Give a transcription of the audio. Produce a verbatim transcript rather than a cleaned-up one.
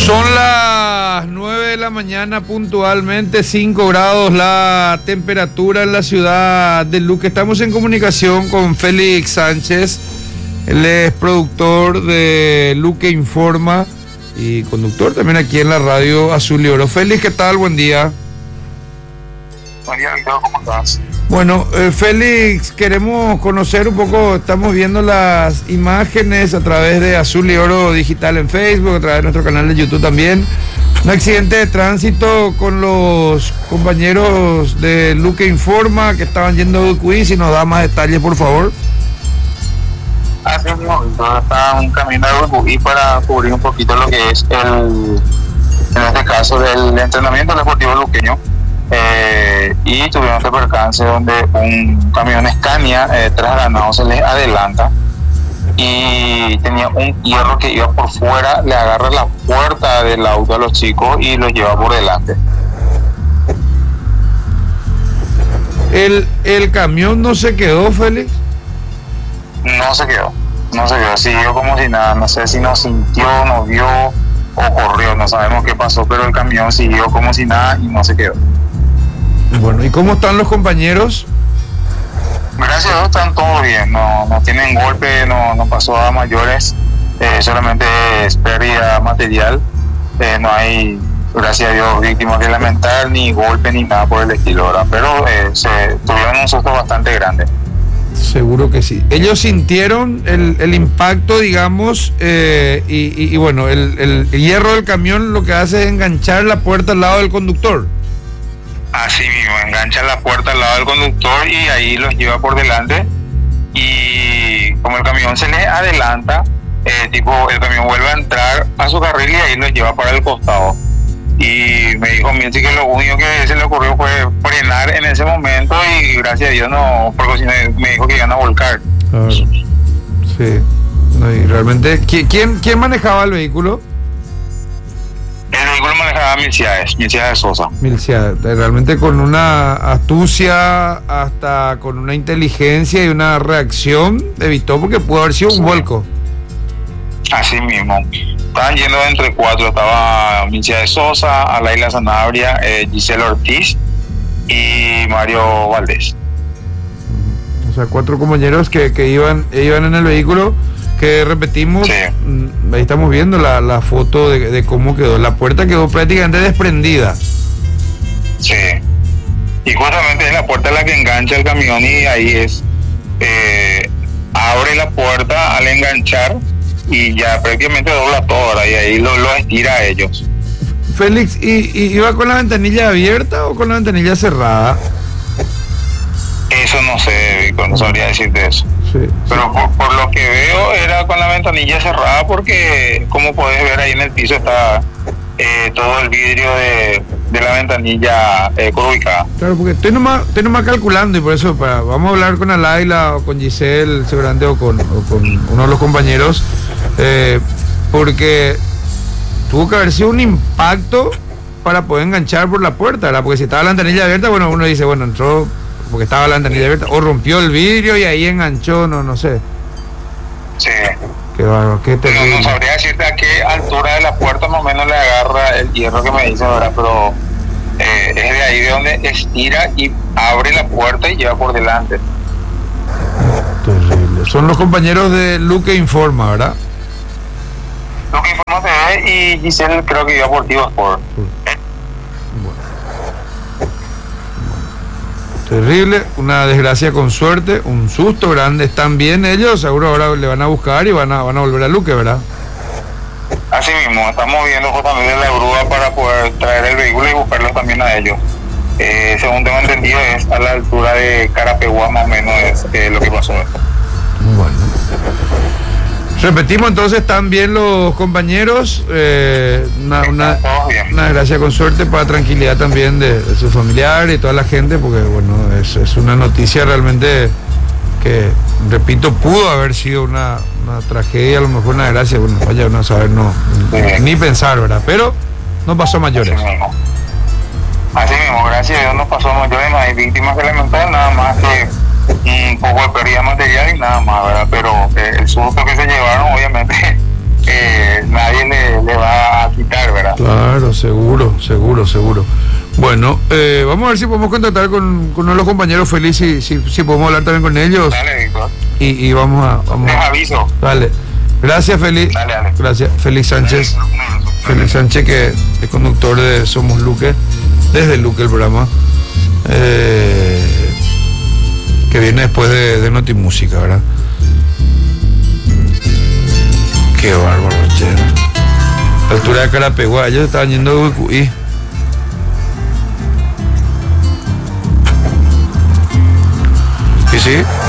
Son las nueve de la mañana puntualmente, cinco grados la temperatura en la ciudad de Luque. Estamos en comunicación con Félix Sánchez, él es productor de Luque Informa y conductor también aquí en la radio Azul y Oro. Félix, ¿qué tal? Buen día. Buen día, Víctor, ¿cómo estás? Bueno, eh, Félix, queremos conocer un poco, estamos viendo las imágenes a través de Azul y Oro Digital en Facebook, a través de nuestro canal de YouTube también. Un accidente de tránsito con los compañeros de Luque Informa que estaban yendo a Ucuí. Si nos da más detalles, por favor. Así mismo, Víctor, está un camino de Ucuí para cubrir un poquito lo que es el, en este caso, del entrenamiento deportivo luqueño. Eh, y tuvieron este percance donde un camión Scania eh, tras ganado se les adelanta y tenía un hierro que iba por fuera, le agarra la puerta del auto a los chicos y los lleva por delante. ¿El, el camión no se quedó, Félix? No se quedó, no se quedó, siguió como si nada, no sé si nos sintió, nos vio o corrió, no sabemos qué pasó, pero el camión siguió como si nada y no se quedó. Bueno, ¿y cómo están los compañeros? Gracias a Dios están todos bien, no, no tienen golpe, no, no pasó a mayores, eh, solamente es pérdida material, eh, no hay, gracias a Dios, víctimas que lamentar, ni golpe ni nada por el estilo, ¿verdad? Pero eh, se tuvieron un susto bastante grande. Seguro que sí. Ellos sintieron el, el impacto, digamos, eh, y, y, y bueno, el, el, el hierro del camión lo que hace es enganchar la puerta al lado del conductor. Así mismo, engancha la puerta al lado del conductor y ahí los lleva por delante y como el camión se les adelanta, eh, tipo el camión vuelve a entrar a su carril y ahí los lleva para el costado. Y me dijo Mienzi que lo único que se le ocurrió fue frenar en ese momento y gracias a Dios no, porque si no me dijo que iban a volcar. Claro. Sí. No, y realmente, ¿quién, quién manejaba el vehículo? El vehículo manejaba Milciades, Milciades Sosa. Milciades, realmente con una astucia, hasta con una inteligencia y una reacción, evitó porque pudo haber sido un vuelco. Así mismo. Estaban yendo entre cuatro, estaba Milciades Sosa, Alaila Sanabria, eh, Giselle Ortiz y Mario Valdés. O sea, cuatro compañeros que, que iban, iban en el vehículo. Que repetimos, sí. Ahí estamos viendo la, la foto de, de cómo quedó. La puerta quedó prácticamente desprendida. Sí. Y justamente es la puerta la que engancha el camión y ahí es. Eh, abre la puerta al enganchar y ya prácticamente dobla todo, ¿verdad? Y ahí lo, lo estira a ellos. Félix, ¿y, y iba con la ventanilla abierta o con la ventanilla cerrada? Eso no sé, no sabría decirte eso. Sí, pero sí. Por, por lo que veo era con la ventanilla cerrada porque como podés ver ahí en el piso está eh, todo el vidrio de, de la ventanilla eh, ubicada. Claro, porque estoy nomás, estoy nomás calculando y por eso para, vamos a hablar con Alaila o con Giselle seguramente o con, o con uno de los compañeros eh, porque tuvo que haber sido un impacto para poder enganchar por la puerta, ¿verdad? Porque si estaba la ventanilla abierta, bueno, uno dice, bueno, entró porque estaba la ventanilla abierta, o rompió el vidrio y ahí enganchó, no no sé. Sí. Qué bárbaro, qué terrible. No, no sabría decirte a qué altura de la puerta más o menos le agarra el hierro que me dice ahora, pero eh, es de ahí de donde estira y abre la puerta y lleva por delante. Terrible. Son los compañeros de Luque Informa, ¿verdad? Luque Informa T V y Giselle creo que iba por Tivo Sport. Terrible, una desgracia con suerte, un susto grande. ¿Están bien ellos? Seguro ahora le van a buscar y van a, van a volver a Luque, ¿verdad? Así mismo, estamos viendo justamente la grúa para poder traer el vehículo y buscarlos también a ellos. Eh, según tengo entendido, es a la altura de Carapeguá más o menos es eh, lo que pasó. Bueno. Repetimos entonces, ¿están bien los compañeros? Eh, una, una, una desgracia con suerte para tranquilidad también de, de sus familiares y toda la gente, porque bueno, es, es una noticia realmente que, repito, pudo haber sido una, una tragedia, a lo mejor una desgracia, bueno, vaya uno a saber, no, sí. ni pensar, ¿verdad? Pero no pasó a mayores. Así mismo, Así mismo gracias a Dios no pasó a mayores, no hay víctimas que lamentar, nada más que un poco de pérdida material y nada más, ¿verdad? Pero eh, el susto que se llevaron, obviamente, eh, nadie le, le va a quitar, ¿verdad? Claro, seguro, seguro, seguro. Bueno, eh, vamos a ver si podemos contactar con, con uno de los compañeros Félix, si, si, si podemos hablar también con ellos. Dale, Víctor. Y, y vamos a... Vamos Les a aviso. dale. Gracias, Félix. Dale, dale. Gracias, Félix Sánchez. Félix Sánchez, que es conductor de Somos Luque, desde Luque el programa, eh, que viene después de, de Notimúsica, ¿verdad? Qué bárbaro, che. A la altura de Carapeguá, ellos estaban yendo de Ucuí. ¿Y sí?